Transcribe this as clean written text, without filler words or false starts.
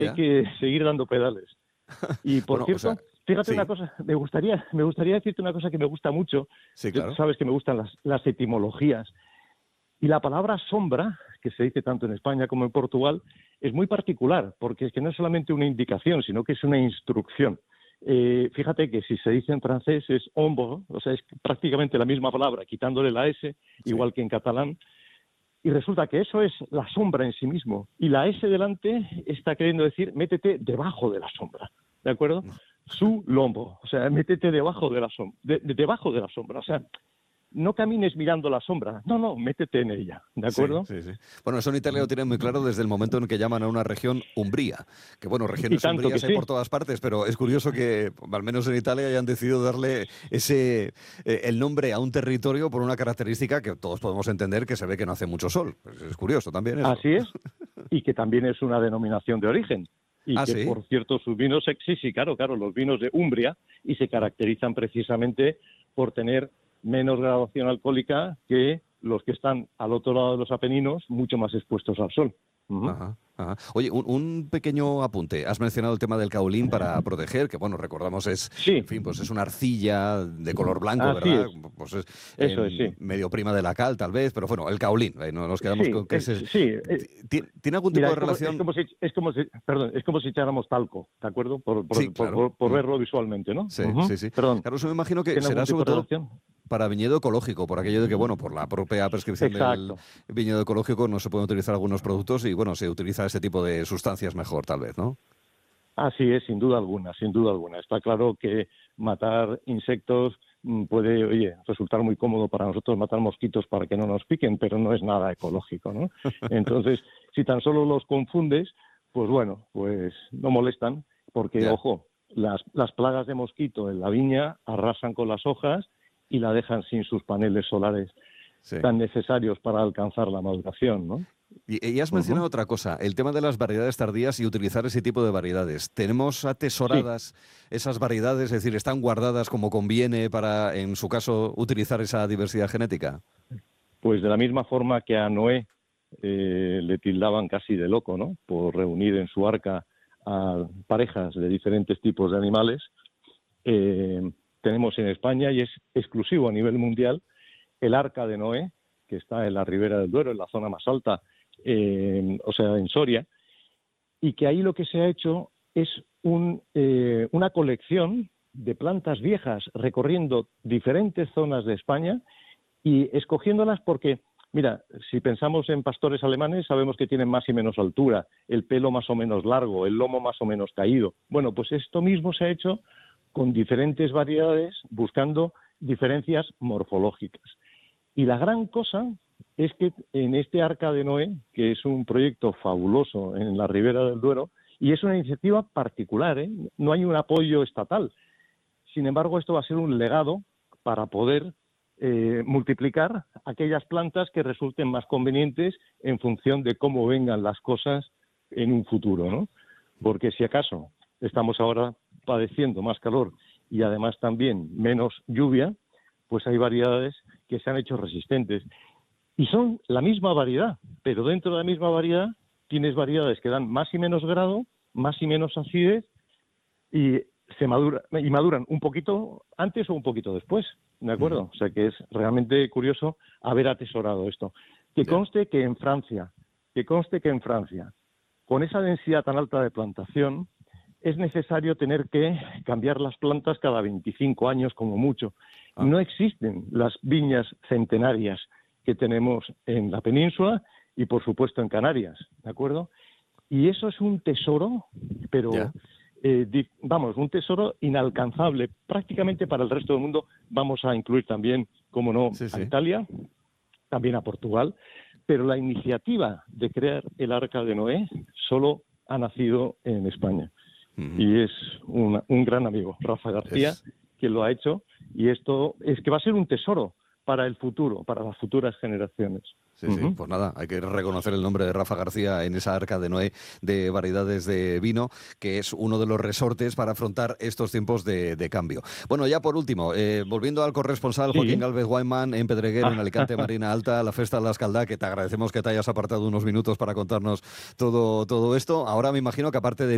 hay ¿Ya? que seguir dando pedales. Y por Bueno, o sea, cierto, fíjate una sí, cosa, me gustaría decirte una cosa que me gusta mucho. sí, Tú claro. sabes que me gustan las etimologías. Y la palabra sombra, que se dice tanto en España como en Portugal, es muy particular, porque es que no es solamente una indicación, sino que es una instrucción. Fíjate que si se dice en francés es ombre, o sea, es prácticamente la misma palabra, quitándole la S, Sí. igual que en catalán, y resulta que eso es la sombra en sí mismo. Y la S delante está queriendo decir, métete debajo de la sombra, ¿de acuerdo? Su lombo, o sea, métete debajo de la sombra, debajo de la sombra, o sea, no camines mirando la sombra, no, métete en ella, ¿de Sí, acuerdo? sí, sí. Bueno, eso en Italia lo tienen muy claro desde el momento en que llaman a una región Umbría. Que bueno, Y regiones tanto que umbrías hay sí. por todas partes, pero es curioso que, al menos en Italia, hayan decidido darle el nombre a un territorio por una característica que todos podemos entender, que se ve que no hace mucho sol. Pues es curioso también eso. Así es, y que también es una denominación de origen. Y Ah, que, sí. por cierto, sus vinos, sí, claro, los vinos de Umbria, y se caracterizan precisamente por tener menos graduación alcohólica que los que están al otro lado de los Apeninos, mucho más expuestos al sol. Ujú. Ajá, ajá. Oye, un pequeño apunte. Has mencionado el tema del caolín para proteger, que bueno, recordamos en Sí, fin, pues es una arcilla de color blanco, así es, ¿verdad? Pues es eso es, sí. medio prima de la cal, tal vez, pero bueno, el caolín, no nos quedamos Sí, con que ese... sí. ¿Tiene algún tipo Mira, de relación? es como si echáramos talco, ¿de acuerdo? Sí, claro. Por verlo visualmente, ¿no? Sí, Ujú. sí, sí. Perdón, Claro, eso me imagino que ¿tiene será algún sobre tipo de todo relación? para viñedo ecológico, por aquello de que, bueno, por la propia prescripción del Exacto. viñedo ecológico no se pueden utilizar algunos productos y, bueno, se utiliza este tipo de sustancias mejor, tal vez, ¿no? Así es, sin duda alguna, sin duda alguna. Está claro que matar insectos puede, oye, resultar muy cómodo para nosotros matar mosquitos para que no nos piquen, pero no es nada ecológico, ¿no? Entonces, si tan solo los confundes, pues bueno, pues no molestan, porque, Ya, ojo, las plagas de mosquito en la viña arrasan con las hojas y la dejan sin sus paneles solares sí. tan necesarios para alcanzar la maduración, ¿no? Y has Ujú. mencionado otra cosa, el tema de las variedades tardías y utilizar ese tipo de variedades. ¿Tenemos Sí, atesoradas esas variedades? Es decir, ¿están guardadas como conviene para, en su caso, utilizar esa diversidad genética? pues de la misma forma que a Noé le tildaban casi de loco, ¿no? Por reunir en su arca a parejas de diferentes tipos de animales, eh, tenemos en España, y es exclusivo a nivel mundial, el arca de Noé, que está en la ribera del Duero, en la zona más alta, o sea, en Soria, y que ahí lo que se ha hecho es una colección de plantas viejas recorriendo diferentes zonas de España y escogiéndolas porque, mira, si pensamos en pastores alemanes, sabemos que tienen más y menos altura, el pelo más o menos largo, el lomo más o menos caído. Bueno, pues esto mismo se ha hecho con diferentes variedades, buscando diferencias morfológicas. Y la gran cosa es que en este Arca de Noé, que es un proyecto fabuloso en la Ribera del Duero, y es una iniciativa particular, ¿eh? No hay un apoyo estatal. Sin embargo, esto va a ser un legado para poder multiplicar aquellas plantas que resulten más convenientes en función de cómo vengan las cosas en un futuro, ¿no? Porque si acaso estamos ahora padeciendo más calor y además también menos lluvia, pues hay variedades que se han hecho resistentes. Y son la misma variedad, pero dentro de la misma variedad tienes variedades que dan más y menos grado, más y menos acidez, y maduran un poquito antes o un poquito después, ¿de Ujú. acuerdo? O sea que es realmente curioso haber atesorado esto. Que Ya. conste que en Francia, que conste que en Francia, con esa densidad tan alta de plantación, es necesario tener que cambiar las plantas cada 25 años como mucho. Y Ah, no existen las viñas centenarias que tenemos en la península y, por supuesto, en Canarias, ¿de acuerdo? Y eso es un tesoro, ya. pero vamos, un tesoro inalcanzable prácticamente para el resto del mundo. Vamos a incluir también, como no, Sí, a sí. Italia, también a Portugal, pero la iniciativa de crear el Arca de Noé solo ha nacido en España. Ujú. Y es un gran amigo, Rafa García, Es, quien lo ha hecho, y esto es que va a ser un tesoro para el futuro, para las futuras generaciones. Sí, sí, Ujú. pues nada, hay que reconocer el nombre de Rafa García en esa arca de Noé de variedades de vino, que es uno de los resortes para afrontar estos tiempos de cambio. Bueno, ya por último, volviendo al corresponsal Joaquín Sí. Gálvez Guayman en Pedreguero, en Ah, Alicante, Marina Alta, la Festa de la Escaldá, que te agradecemos que te hayas apartado unos minutos para contarnos todo esto. Ahora me imagino que aparte de